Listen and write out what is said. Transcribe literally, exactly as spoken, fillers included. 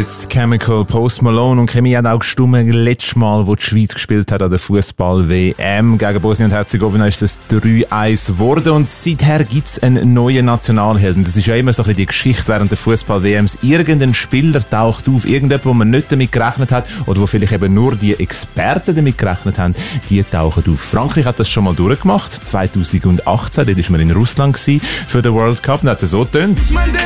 It's Chemical, Post Malone und Chemie hat auch gestummen letztes Mal, wo die Schweiz gespielt hat an der Fußball-W M. Gegen Bosnien und Herzegowina ist es drei eins geworden und seither gibt es einen neuen Nationalhelden. Das ist ja immer so ein bisschen die Geschichte während der Fußball-W Ms. Irgendein Spieler taucht auf, irgendjemand, wo man nicht damit gerechnet hat oder wo vielleicht eben nur die Experten damit gerechnet haben, die tauchen auf. Frankreich hat das schon mal durchgemacht, zweitausendachtzehn, dort war man in Russland für den World Cup und hat es so getönt.